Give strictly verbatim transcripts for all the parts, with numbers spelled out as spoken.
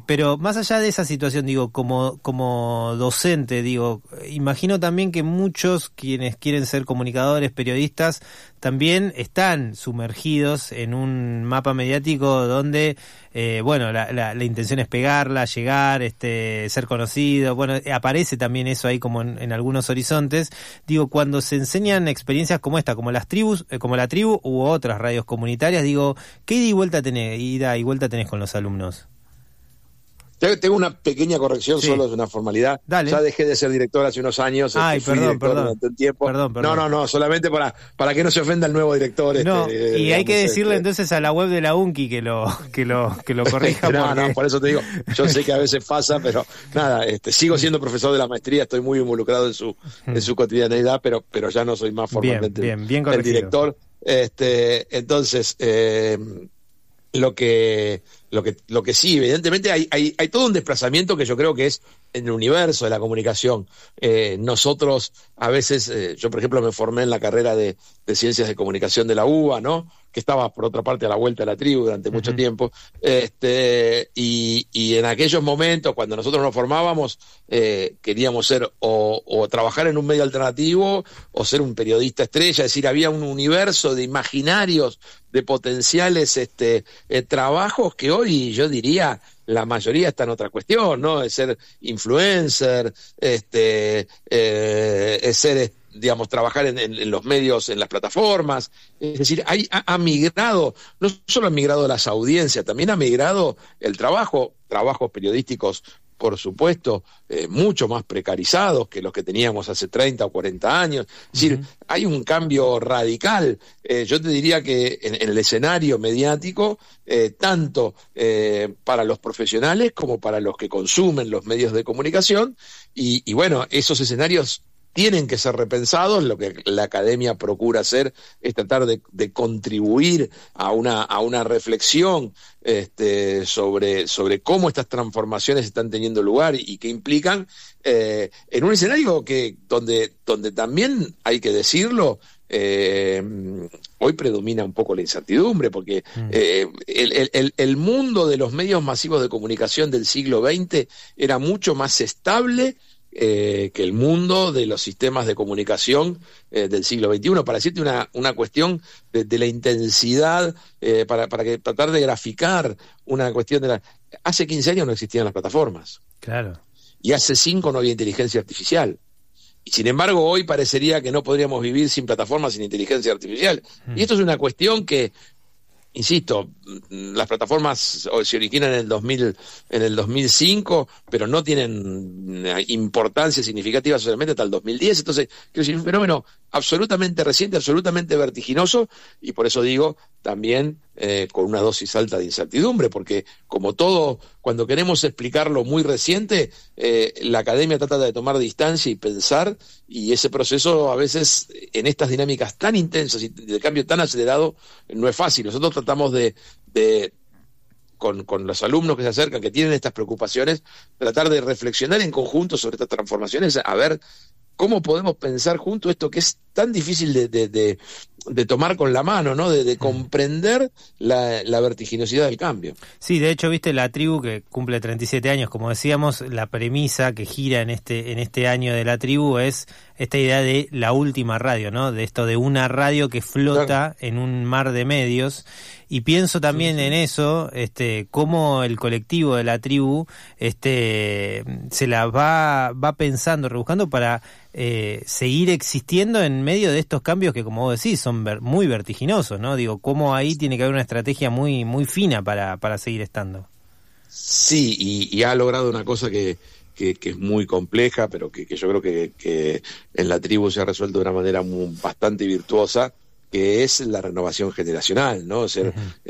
pero más allá de esa situación, digo, como, como docente, digo, imagino también que muchos quienes quieren ser comunicadores, periodistas, también están sumergidos en un mapa mediático donde, eh, bueno, la, la, la intención es pegarla, llegar, este, ser conocido, bueno, aparece también eso ahí como en, en algunos horizontes. Digo, cuando se enseñan experiencias como esta, como las tribus, eh, como la tribu u otras radios comunitarias, digo, ¿qué ida y vuelta tenés, ida y vuelta tenés con los alumnos? Tengo una pequeña corrección, sí. Solo es una formalidad. Dale. Ya dejé de ser director hace unos años. Ay, este, fui perdón, director perdón. durante un tiempo. Perdón, perdón. No, no, no, solamente para, para que no se ofenda el nuevo director. No, este, y digamos, hay que decirle este. entonces a la web de la U N C I que lo, que lo, que lo corrija. no, porque... no, por eso te digo, yo sé que a veces pasa, pero nada, este, sigo siendo profesor de la maestría, estoy muy involucrado en su, en su cotidianeidad, pero, pero ya no soy más formalmente bien, bien, bien el director. Este, entonces, eh, lo que lo que lo que sí, evidentemente hay, hay hay todo un desplazamiento que yo creo que es en el universo de la comunicación. Eh, nosotros a veces, eh, yo por ejemplo me formé en la carrera de, de Ciencias de Comunicación de la U B A, ¿no? Que estaba por otra parte a la vuelta de la tribu durante mucho uh-huh. tiempo, este y, y en aquellos momentos cuando nosotros nos formábamos eh, queríamos ser o, o trabajar en un medio alternativo o ser un periodista estrella, es decir, había un universo de imaginarios, de potenciales este eh, trabajos que hoy yo diría la mayoría está en otra cuestión, ¿no? Es ser influencer, este eh, es ser digamos, trabajar en, en, en los medios, en las plataformas, es decir, hay, ha, ha migrado, no solo ha migrado las audiencias, también ha migrado el trabajo, trabajos periodísticos, por supuesto, eh, mucho más precarizados que los que teníamos hace treinta o cuarenta años, es decir, uh-huh. hay un cambio radical, eh, yo te diría que en, en el escenario mediático, eh, tanto eh, para los profesionales como para los que consumen los medios de comunicación, y, y bueno, esos escenarios tienen que ser repensados. Lo que la academia procura hacer es tratar de, de contribuir a una, a una reflexión este, sobre, sobre cómo estas transformaciones están teniendo lugar y, y qué implican, eh, en un escenario que donde, donde también hay que decirlo, eh, hoy predomina un poco la incertidumbre, porque mm. eh, el, el, el mundo de los medios masivos de comunicación del siglo veinte era mucho más estable Eh, que el mundo de los sistemas de comunicación eh, del siglo veintiuno. Para decirte una, una cuestión de, de la intensidad, eh, para, para que tratar de graficar una cuestión de la... Hace quince años no existían las plataformas. Claro. Y hace cinco no había inteligencia artificial. Y sin embargo hoy parecería que no podríamos vivir sin plataformas, sin inteligencia artificial. Mm. Y esto es una cuestión que, insisto, las plataformas se originan en el dos mil, en el dos mil cinco, pero no tienen importancia significativa solamente hasta el dos mil diez. Entonces, quiero decir, un fenómeno absolutamente reciente, absolutamente vertiginoso, y por eso digo, también eh, con una dosis alta de incertidumbre, porque como todo, cuando queremos explicar lo muy reciente, eh, la academia trata de tomar distancia y pensar, y ese proceso a veces en estas dinámicas tan intensas y de cambio tan acelerado no es fácil. Nosotros tratamos de, de con, con los alumnos que se acercan, que tienen estas preocupaciones, tratar de reflexionar en conjunto sobre estas transformaciones, a ver cómo podemos pensar juntos esto que es tan difícil de, de, de, de tomar con la mano, ¿no? De, de comprender la, la vertiginosidad del cambio. Sí, de hecho, viste, la tribu que cumple treinta y siete años, como decíamos, la premisa que gira en este en este año de la tribu es esta idea de la última radio, ¿no? De esto de una radio que flota claro. en un mar de medios. Y pienso también sí, sí. en eso, este, cómo el colectivo de la tribu, este, se la va, va pensando, rebuscando para eh, seguir existiendo en medio de estos cambios que, como vos decís, son ver, muy vertiginosos, ¿no? Digo, cómo ahí tiene que haber una estrategia muy, muy fina para, para seguir estando. Sí, y, y ha logrado una cosa que, que, que es muy compleja, pero que, que yo creo que, que en la tribu se ha resuelto de una manera muy, bastante virtuosa, que es la renovación generacional, ¿no? O sea, uh-huh.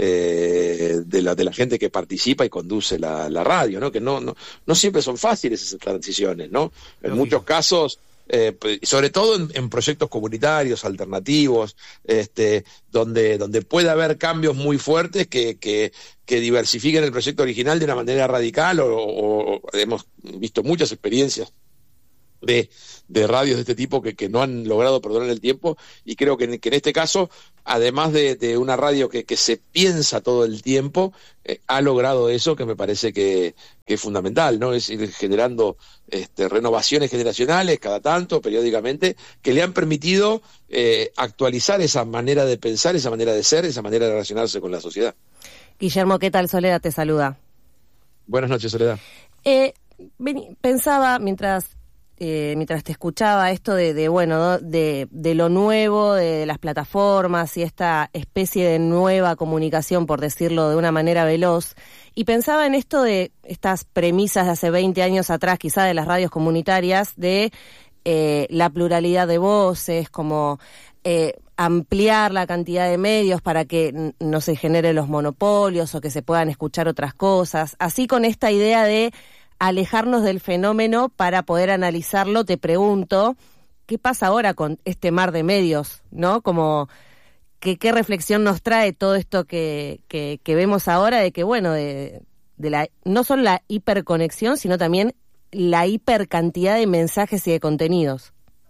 eh, de la de la gente que participa y conduce la, la radio, ¿no? Que no, no, no siempre son fáciles esas transiciones, ¿no? En Lógico. muchos casos, eh, sobre todo en, en proyectos comunitarios, alternativos, este, donde, donde puede haber cambios muy fuertes que, que, que diversifiquen el proyecto original de una manera radical, o, o, o hemos visto muchas experiencias de, de radios de este tipo que, que no han logrado perdonar el tiempo, y creo que en, que en este caso, además de, de una radio que, que se piensa todo el tiempo, eh, ha logrado eso que me parece que, que es fundamental, ¿no? Es ir generando este, renovaciones generacionales cada tanto, periódicamente, que le han permitido eh, actualizar esa manera de pensar, esa manera de ser, esa manera de relacionarse con la sociedad. Guillermo, ¿qué tal? Soledad te saluda. Buenas noches, Soledad. Eh, ven, pensaba mientras eh, mientras te escuchaba esto de, de bueno, ¿no? de, de lo nuevo, de las plataformas y esta especie de nueva comunicación, por decirlo de una manera veloz, y pensaba en esto de estas premisas de hace veinte años atrás, quizá de las radios comunitarias, de eh, la pluralidad de voces, como eh, ampliar la cantidad de medios para que n- no se generen los monopolios o que se puedan escuchar otras cosas. Así, con esta idea de alejarnos del fenómeno para poder analizarlo, te pregunto, ¿qué pasa ahora con este mar de medios, ¿no? Como, que, ¿qué reflexión nos trae todo esto que, que, que vemos ahora de que, bueno, de, de la no solo la hiperconexión, sino también la hipercantidad de mensajes y de contenidos?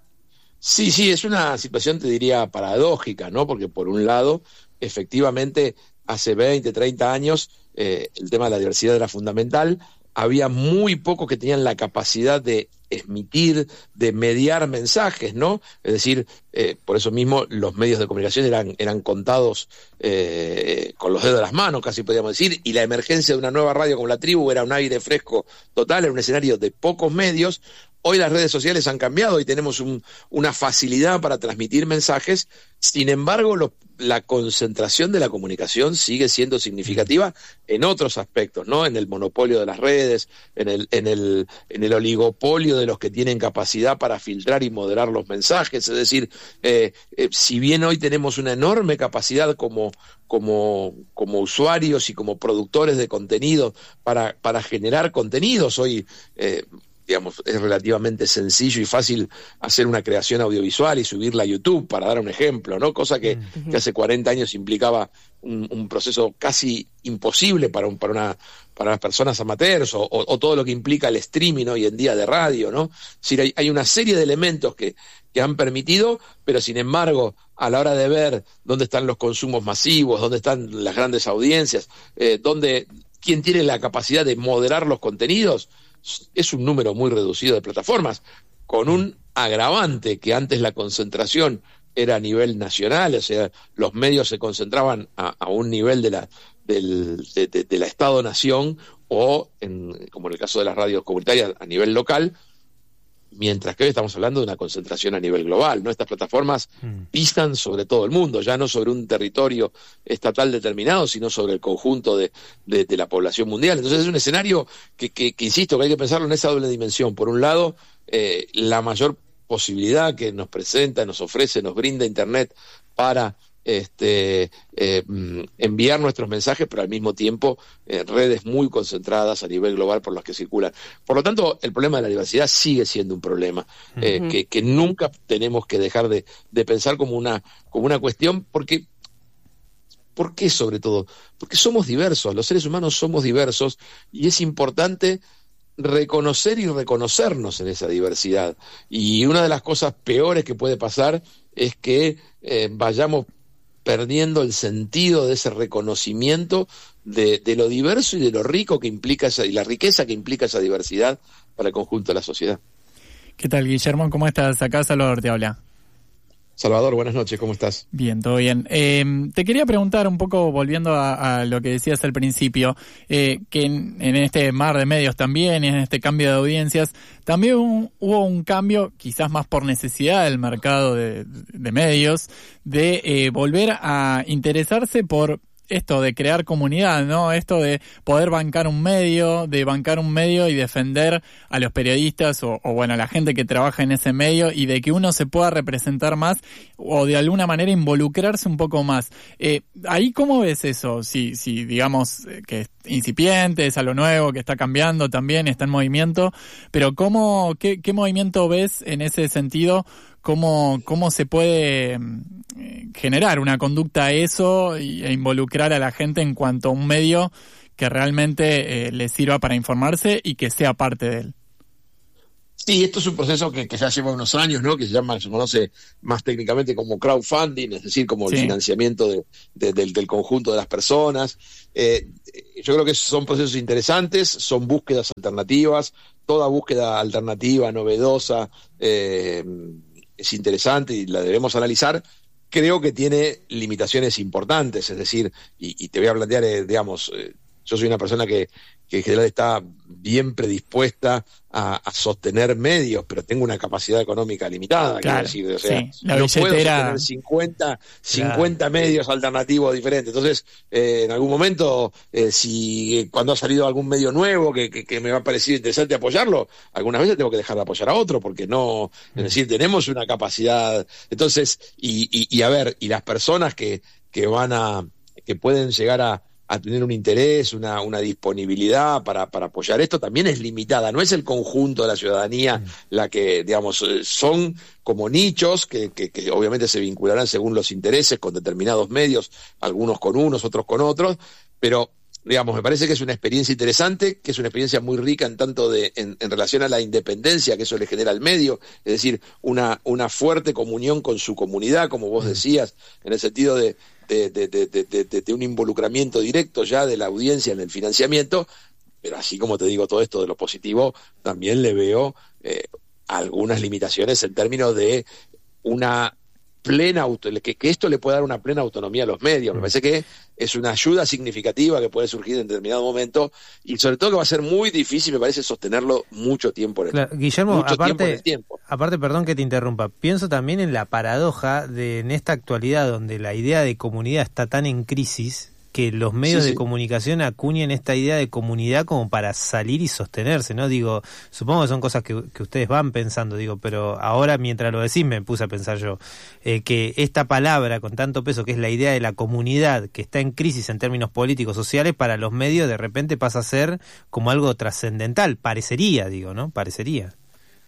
Sí, sí, es una situación, te diría, paradójica, ¿no? Porque por un lado, efectivamente, hace veinte, treinta años, eh, el tema de la diversidad era fundamental. Había muy pocos que tenían la capacidad de emitir, de mediar mensajes, ¿no? Es decir, eh, por eso mismo los medios de comunicación eran, eran contados eh, con los dedos de las manos, casi podríamos decir, y la emergencia de una nueva radio como La Tribu era un aire fresco total, era un escenario de pocos medios. Hoy las redes sociales han cambiado y tenemos un, una facilidad para transmitir mensajes. Sin embargo, lo, la concentración de la comunicación sigue siendo significativa en otros aspectos, ¿no? En el monopolio de las redes, en el, en el, en el oligopolio de los que tienen capacidad para filtrar y moderar los mensajes. Es decir, eh, eh, si bien hoy tenemos una enorme capacidad como, como, como usuarios y como productores de contenido para, para generar contenidos, hoy eh, digamos, es relativamente sencillo y fácil hacer una creación audiovisual y subirla a YouTube, para dar un ejemplo, ¿no? Cosa que, uh-huh. que hace cuarenta años implicaba un, un proceso casi imposible para, un, para, una, para las personas amateurs, o, o, o todo lo que implica el streaming hoy en día de radio, ¿no? Es decir, hay, hay una serie de elementos que, que han permitido, pero sin embargo, a la hora de ver dónde están los consumos masivos, dónde están las grandes audiencias, eh, dónde, quién tiene la capacidad de moderar los contenidos, es un número muy reducido de plataformas, con un agravante que antes la concentración era a nivel nacional, o sea, los medios se concentraban a, a un nivel de la del de, de, de la Estado-Nación, o, en, como en el caso de las radios comunitarias, a nivel local, mientras que hoy estamos hablando de una concentración a nivel global, ¿no? Estas plataformas mm. pisan sobre todo el mundo, ya no sobre un territorio estatal determinado, sino sobre el conjunto de, de, de la población mundial. Entonces es un escenario que, que, que, insisto, que hay que pensarlo en esa doble dimensión. Por un lado, eh, la mayor posibilidad que nos presenta, nos ofrece, nos brinda Internet para este eh, enviar nuestros mensajes, pero al mismo tiempo eh, redes muy concentradas a nivel global por las que circulan. Por lo tanto, el problema de la diversidad sigue siendo un problema eh, uh-huh. que, que nunca tenemos que dejar de, de pensar como una, como una cuestión, porque ¿por qué sobre todo? Porque somos diversos, los seres humanos somos diversos, y es importante reconocer y reconocernos en esa diversidad. Y una de las cosas peores que puede pasar es que eh, vayamos perdiendo el sentido de ese reconocimiento de, de lo diverso y de lo rico que implica esa, y la riqueza que implica esa diversidad para el conjunto de la sociedad. ¿Qué tal, Guillermo? ¿Cómo estás? Acá Salvador te habla. Salvador, buenas noches, ¿cómo estás? Bien, todo bien. Eh, te quería preguntar un poco, volviendo a, a lo que decías al principio, eh, que en, en este mar de medios también, y en este cambio de audiencias, también un, hubo un cambio, quizás más por necesidad del mercado de, de medios, de eh, volver a interesarse por esto de crear comunidad, ¿no? Esto de poder bancar un medio, de bancar un medio y defender a los periodistas o, o bueno, a la gente que trabaja en ese medio, y de que uno se pueda representar más o de alguna manera involucrarse un poco más. Eh, ¿ahí cómo ves eso? Si, si digamos que es incipiente, es algo nuevo, que está cambiando también, está en movimiento, pero ¿cómo, qué, qué movimiento ves en ese sentido? ¿Cómo, cómo se puede eh, generar una conducta a eso e involucrar a la gente en cuanto a un medio que realmente eh, le sirva para informarse y que sea parte de él? Sí, esto es un proceso que, que ya lleva unos años, ¿no? Que se llama, se conoce más técnicamente como crowdfunding, es decir, como sí. el financiamiento de, de, del, del conjunto de las personas. Eh, yo creo que son procesos interesantes, son búsquedas alternativas, toda búsqueda alternativa, novedosa, eh, es interesante y la debemos analizar. Creo que tiene limitaciones importantes, es decir, y, y te voy a plantear, eh, digamos, eh, yo soy una persona que, que en general está bien predispuesta a, a sostener medios, pero tengo una capacidad económica limitada, claro, quiero decir, o sea, sí, la no billetera... puedo sostener cincuenta, cincuenta claro. medios alternativos diferentes. Entonces, eh, en algún momento, eh, si cuando ha salido algún medio nuevo que, que, que me va a parecer interesante apoyarlo, algunas veces tengo que dejar de apoyar a otro, porque no, es decir, tenemos una capacidad. Entonces, y, y, y a ver, y las personas que, que van a, que pueden llegar a a tener un interés, una, una disponibilidad para, para apoyar esto, también es limitada, no es el conjunto de la ciudadanía mm. la que, digamos, son como nichos que, que, que obviamente se vincularán según los intereses con determinados medios, algunos con unos, otros con otros, pero digamos, me parece que es una experiencia interesante, que es una experiencia muy rica en tanto de, en, en relación a la independencia que eso le genera al medio, es decir, una, una fuerte comunión con su comunidad, como vos decías, en el sentido de De, de, de, de, de, de un involucramiento directo ya de la audiencia en el financiamiento, pero así como te digo todo esto de lo positivo, también le veo eh, algunas limitaciones en términos de una plena auto, que, que esto le puede dar una plena autonomía a los medios. Me parece que es una ayuda significativa que puede surgir en determinado momento y sobre todo que va a ser muy difícil, me parece, sostenerlo mucho tiempo en el, claro, Guillermo, mucho aparte, tiempo en el tiempo. Aparte, perdón que te interrumpa, pienso también en la paradoja de en esta actualidad donde la idea de comunidad está tan en crisis que los medios sí, sí. de comunicación acuñen esta idea de comunidad como para salir y sostenerse, ¿no? Digo, supongo que son cosas que, que ustedes van pensando, digo, pero ahora mientras lo decís me puse a pensar yo, eh, que esta palabra con tanto peso que es la idea de la comunidad que está en crisis en términos políticos, sociales, para los medios de repente pasa a ser como algo trascendental, parecería, digo, ¿no? Parecería.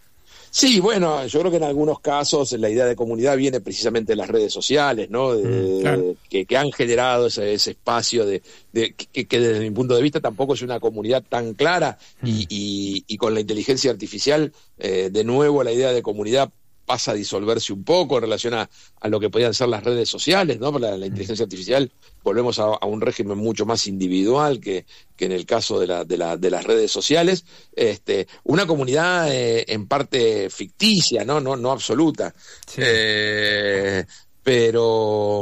Sí, bueno, yo creo que en algunos casos la idea de comunidad viene precisamente de las redes sociales, ¿no? De, mm, claro. que, que han generado ese, ese espacio de, de que, que desde mi punto de vista tampoco es una comunidad tan clara mm. y, y, y con la inteligencia artificial, eh, de nuevo la idea de comunidad pasa a disolverse un poco en relación a, a lo que podían ser las redes sociales, ¿no? La, la inteligencia artificial, volvemos a, a un régimen mucho más individual que, que en el caso de, la, de, la, de las redes sociales. Este, una comunidad eh, en parte ficticia, ¿no? No, no absoluta. Sí. Eh, pero...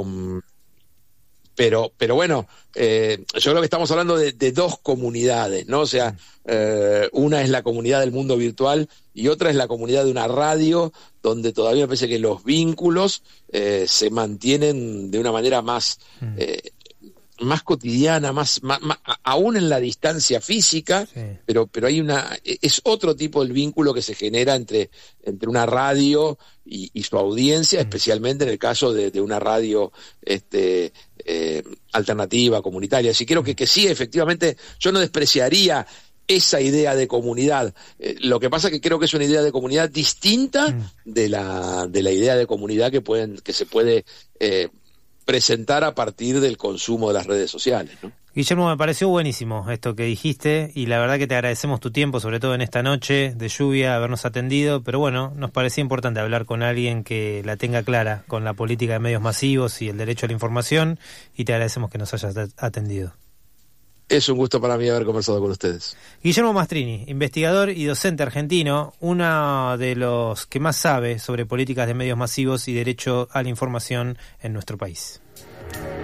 Pero, pero bueno, eh, yo creo que estamos hablando de, de dos comunidades, ¿no? O sea, eh, una es la comunidad del mundo virtual y otra es la comunidad de una radio donde todavía me parece que los vínculos eh, se mantienen de una manera más, eh, más cotidiana, más, más, más aún en la distancia física, sí. pero, pero hay una, es otro tipo del vínculo que se genera entre, entre una radio y, y su audiencia, mm. especialmente en el caso de, de una radio este, eh, alternativa, comunitaria. Así creo que, que sí, efectivamente, yo no despreciaría esa idea de comunidad. Eh, lo que pasa es que creo que es una idea de comunidad distinta mm. de la de la idea de comunidad que pueden que se puede eh, presentar a partir del consumo de las redes sociales, ¿no? Guillermo, me pareció buenísimo esto que dijiste y la verdad que te agradecemos tu tiempo, sobre todo en esta noche de lluvia, habernos atendido, pero bueno, nos parecía importante hablar con alguien que la tenga clara con la política de medios masivos y el derecho a la información y te agradecemos que nos hayas atendido. Es un gusto para mí haber conversado con ustedes. Guillermo Mastrini, investigador y docente argentino, uno de los que más sabe sobre políticas de medios masivos y derecho a la información en nuestro país.